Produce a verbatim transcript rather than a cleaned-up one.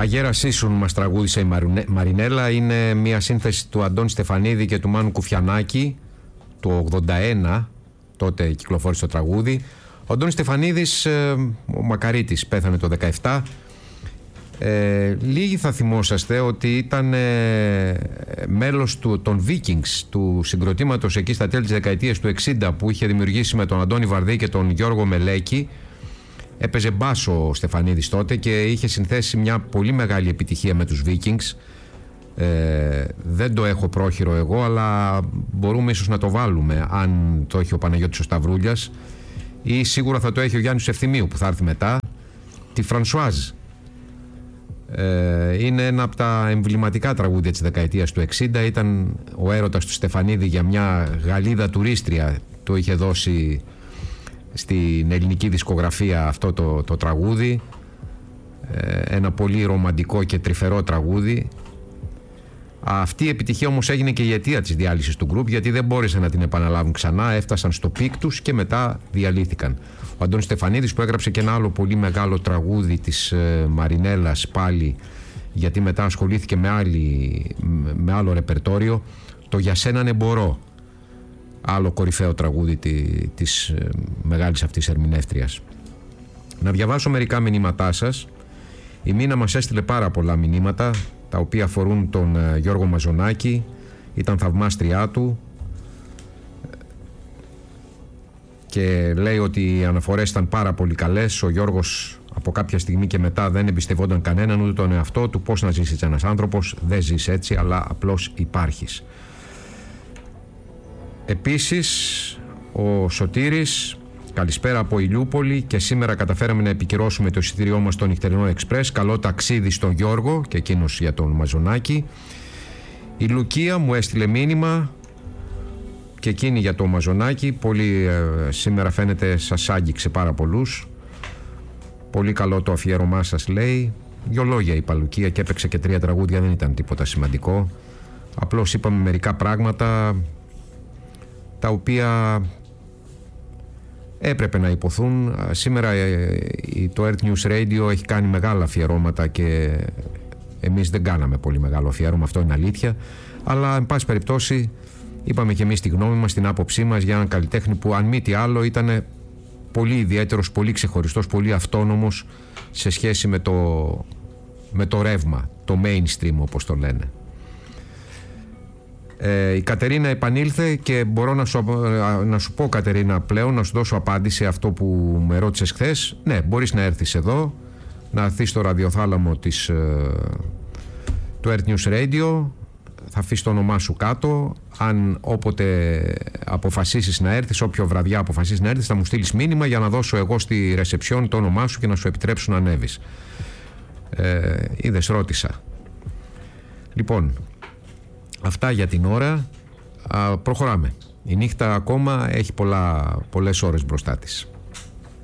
Αγέρα Σίσουν μας τραγούδισε η Μαρινέλα. Είναι μια σύνθεση του Αντώνη Στεφανίδη και του Μάνου Κουφιανάκη του ογδόντα ένα, τότε κυκλοφόρησε το τραγούδι. Ο Αντώνης Στεφανίδης, ο Μακαρίτης, πέθανε το δεκαεπτά. Ε, λίγοι θα θυμόσαστε ότι ήταν ε, μέλος του, των Vikings, του συγκροτήματος εκεί στα τέλη της δεκαετίας του εξήντα, που είχε δημιουργήσει με τον Αντώνη Βαρδί και τον Γιώργο Μελέκη. Έπαιζε μπάσο ο Στεφανίδης τότε και είχε συνθέσει μια πολύ μεγάλη επιτυχία με τους Vikings. Ε, δεν το έχω πρόχειρο εγώ, αλλά μπορούμε ίσως να το βάλουμε αν το έχει ο Παναγιώτης ο Σταυρούλιας, ή σίγουρα θα το έχει ο Γιάννης Ευθυμίου που θα έρθει μετά, τη Φρανσουάζ. Ε, είναι ένα από τα εμβληματικά τραγούδια της δεκαετίας του εξήντα. Ήταν ο έρωτας του Στεφανίδη για μια Γαλλίδα τουρίστρια. Το είχε δώσει στην ελληνική δισκογραφία αυτό το, το τραγούδι. Ε, ένα πολύ ρομαντικό και τρυφερό τραγούδι. Αυτή η επιτυχία όμως έγινε και η αιτία της διάλυσης του γκρουπ, γιατί δεν μπόρεσαν να την επαναλάβουν ξανά, έφτασαν στο πικ τους και μετά διαλύθηκαν. Ο Αντώνης Στεφανίδης, που έγραψε και ένα άλλο πολύ μεγάλο τραγούδι της ε, Μαρινέλας πάλι, γιατί μετά ασχολήθηκε με, άλλη, με άλλο ρεπερτόριο, το «Για σένα ναι μπορώ», άλλο κορυφαίο τραγούδι τη, της ε, μεγάλης αυτής ερμηνεύτριας. Να διαβάσω μερικά μηνύματά σας. Η Μίνα μας έστειλε πάρα πολλά μηνύματα, τα οποία αφορούν τον ε, Γιώργο Μαζονάκη. Ήταν θαυμάστριά του και λέει ότι οι αναφορές ήταν πάρα πολύ καλές. Ο Γιώργος από κάποια στιγμή και μετά δεν εμπιστευόταν κανέναν, ούτε τον εαυτό του. Πώς να ζήσεις ένας άνθρωπος? Δεν ζεις έτσι, αλλά απλώς υπάρχεις. Επίσης ο Σωτήρης, καλησπέρα από Ηλιούπολη, και σήμερα καταφέραμε να επικυρώσουμε το εισιτήριό μας στο νυχτερινό εξπρές. Καλό ταξίδι στον Γιώργο και εκείνος για τον Μαζονάκη. Η Λουκία μου έστειλε μήνυμα και εκείνη για το Μαζονάκη. Πολύ ε, σήμερα φαίνεται σας άγγιξε πάρα πολλούς. Πολύ καλό το αφιέρωμά σας, λέει. Δυο λόγια είπα Λουκία και έπαιξε και τρία τραγούδια, δεν ήταν τίποτα σημαντικό. Απλώς είπαμε μερικά πράγματα τα οποία έπρεπε να υποθούν. Σήμερα το Earth News Radio έχει κάνει μεγάλα αφιερώματα και εμείς δεν κάναμε πολύ μεγάλο αφιέρωμα, αυτό είναι αλήθεια. Αλλά εν πάση περιπτώσει είπαμε και εμείς τη γνώμη μας, την άποψή μας για έναν καλλιτέχνη που αν μη τι άλλο ήταν πολύ ιδιαίτερος, πολύ ξεχωριστός, πολύ αυτόνομος σε σχέση με το, με το ρεύμα, το mainstream όπως το λένε. Ε, η Κατερίνα επανήλθε και μπορώ να σου, να σου πω, Κατερίνα, πλέον να σου δώσω απάντηση αυτό που με ρώτησες χθες. Ναι, μπορείς να έρθεις εδώ, να έρθεις στο ραδιοθάλαμο της, του Earth News Radio, θα αφήσεις το όνομά σου κάτω. Αν όποτε αποφασίσεις να έρθεις, όποιο βραδιά αποφασίσεις να έρθεις, θα μου στείλεις μήνυμα για να δώσω εγώ στη ρεσεψιόν το όνομά σου και να σου επιτρέψουν να ανέβεις. Ε, είδες, ρώτησα. Λοιπόν, αυτά για την ώρα. Α, προχωράμε. Η νύχτα ακόμα έχει πολλά, πολλές ώρες μπροστά της.